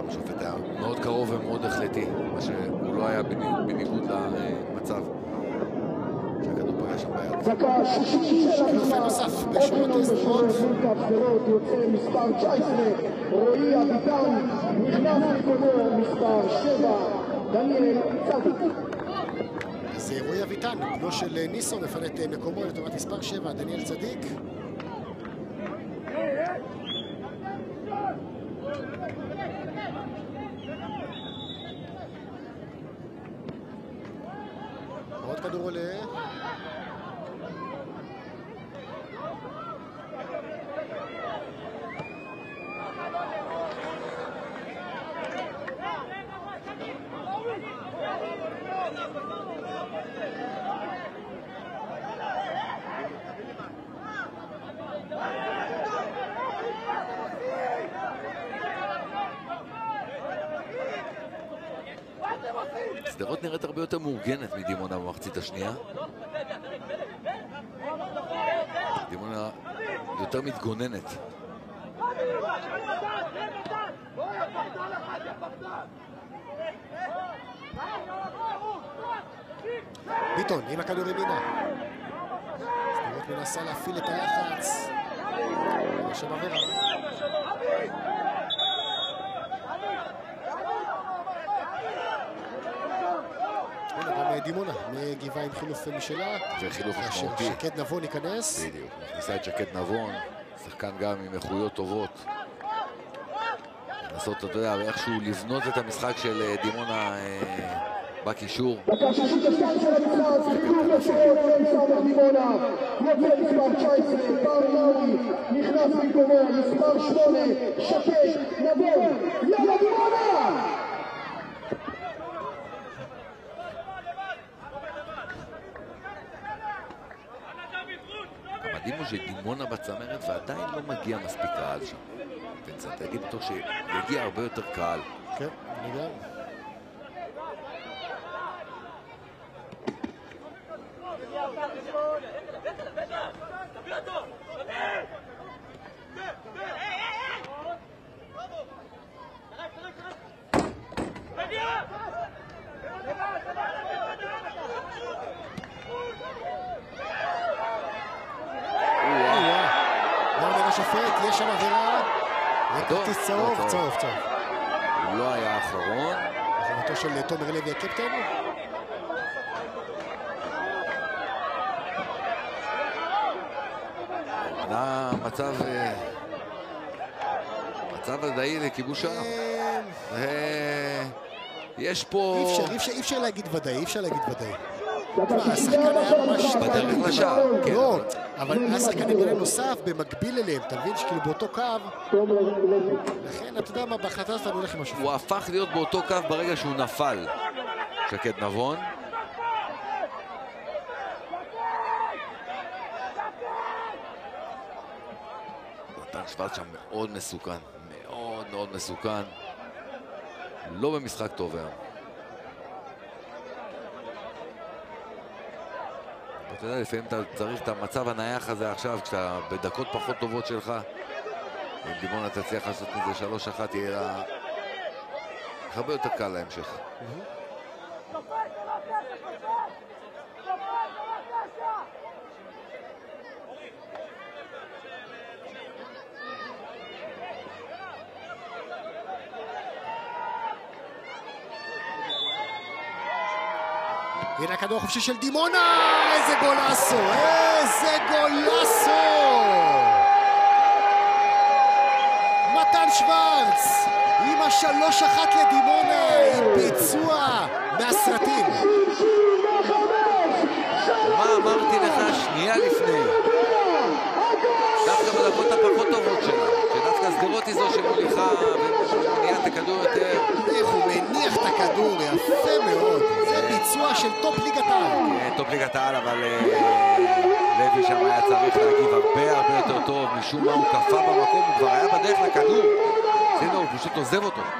הפעם השופט היה מאוד קרוב ומאוד החלטי, מה שהוא לא היה בניגוד למצב שהכדור פגע שם ביד. חילופי נוסף בשורות הסדרות. יוצא מספר 19, רועי אביטן, נכנס במקומו מספר 7, דניאל צדיק. אז רועי אביטן, בנו של ניסו, מפנה את מקומו לטובת מספר 7, דניאל צדיק. עוד כדור עולה. סדרות נראית הרבה יותר מאורגנת מדימונה במחצית השנייה. דימונה יותר מתגוננת. ביטון עם הכדור ימינה. סדרות מנסה להפעיל את הלחץ. שם עבירה. גם דימונה מגיבה עם חילוף משלה. וחילוף משמעותי. שקד נבון ייכנס. בדיוק, מכניסה את שקד נבון, שחקן גם עם איכויות טובות. לנסות, אתה יודע, איכשהו לבנות את המשחק של דימונה בקישור. דקה 62 של המשחק, חילוף לשורות למשחק דימונה. יוצא מספר 19, בר נאווי, נכנס במקומו מספר 8, שקד נבון. יאללה דימונה! המדהים הוא שדימונה בצמרת ועדיין לא מגיע מספיק קהל שם. בנצת, תגיד בטוח שיגיע הרבה יותר קהל. כן, אני גם. השופט, יש שם עבירה. כרטיס צהוב, צהוב. הוא לא היה האחרון. החלטתו של תומר לוי הקפטן. מצב ודאי לכיבוש שער. יש פה... אי אפשר להגיד ודאי, השחקן היה ממש בדרך לשער. לא, אבל השחקן היה נוסף במקביל אליהם, אתה מבין שכאילו באותו קו, לכן אתה יודע מה, בהחלטה הזאת אני הולך עם השופט. הוא הפך להיות באותו קו ברגע שהוא נפל, שקד נבון. נתן שוורץ שם מאוד מסוכן, מאוד מסוכן. לא במשחק טוב היום. אתה יודע, לפעמים אתה צריך את המצב הנייח הזה עכשיו, כשאתה בדקות פחות טובות שלך. אם דימונה תצליח לעשות מזה 3-1, יהיה לה הרבה יותר קל להמשך. הנה הכדור החופשי של דימונה, איזה גולאסו, מתן שוורץ עם ה3-1 לדימונה, עם ביצוע מהסרטים. מה אמרתי לך שנייה לפני? דווקא בדקות הפחות טובות שלה, שדווקא סדרות היא זו שמוליכה ומניעה את הכדור יותר. איך הוא מניח את הכדור, יפה מאוד. זה ביצוע של טופ ליגת העל. טופ ליגת העל, אבל לוי שם היה צריך להגיב הרבה יותר טוב. משום מה הוא קפא במקום, הוא כבר היה בדרך לכדור. הוא פשוט עוזב אותו.